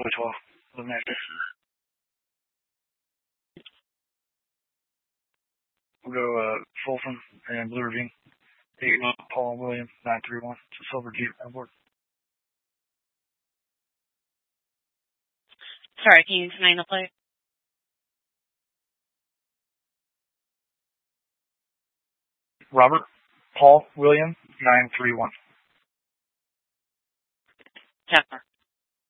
Blue 12. Eliminated. We'll go Fulton and Blue Ravine. 8 Paul William 931. It's a silver Jeep on board. Sorry, can you explain the plate? Robert Paul William 931. Chapter.